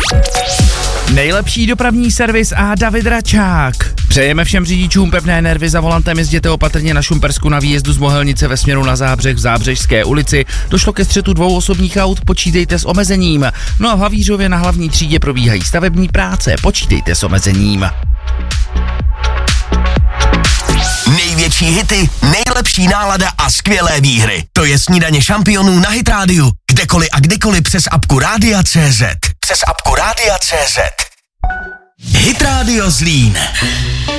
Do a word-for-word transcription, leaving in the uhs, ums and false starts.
Nejlepší dopravní servis a David Račák. Přejeme všem řidičům pevné nervy za volantem, jezděte opatrně na Šumpersku na výjezdu z Mohelnice ve směru na Zábřeh v Zábřežské ulici. Došlo ke střetu dvou osobních aut, počítejte s omezením. No a v Havířově na hlavní třídě probíhají stavební práce, počítejte s omezením. Největší hity, nejlepší nálada a skvělé výhry. To je Snídaně šampionů na Hit Radio. Kdekoliv a kdykoliv přes apku Rádia tečka cé zet. Přes apku Rádia tečka cé zet. Hit Radio Zlín.